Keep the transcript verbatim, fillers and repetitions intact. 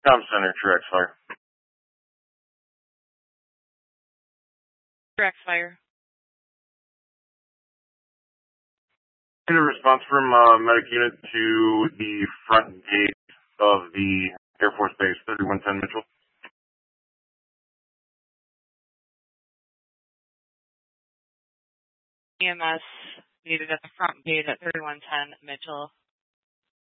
Com Center, True X-Fire. True X-Fire. Need a response from uh, medic unit to the front gate of the Air Force Base, thirty-one ten Mitchell. E M S needed at the front gate at thirty-one ten Mitchell.